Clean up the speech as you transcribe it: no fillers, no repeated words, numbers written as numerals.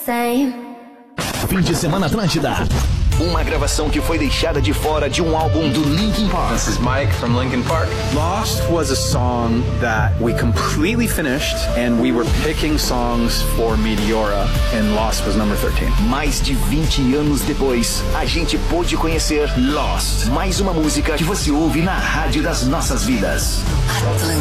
same. Fim de semana Atlântida. Uma gravação que foi deixada de fora de um álbum do Linkin Park. This is Mike from Linkin Park. Lost was a song that we completely finished, and we were picking songs for Meteora, and Lost was number 13. Mais de 20 anos depois, a gente pôde conhecer Lost. Mais uma música que você ouve na rádio das nossas vidas.